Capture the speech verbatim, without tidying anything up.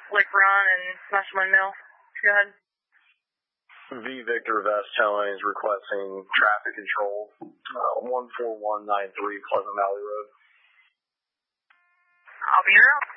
Lick Run and Musselman Mill. Go ahead. V. Victor Vest Towing is requesting traffic control, uh, one four one nine three Pleasant Valley Road. I'll be around.